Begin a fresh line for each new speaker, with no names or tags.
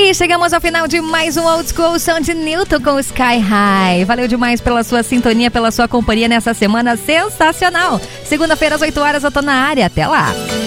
E chegamos ao final de mais um Old School Som de Newton com Sky High. Valeu demais pela sua sintonia, pela sua companhia nessa semana sensacional. Segunda-feira às 8 horas eu tô na área. Até lá.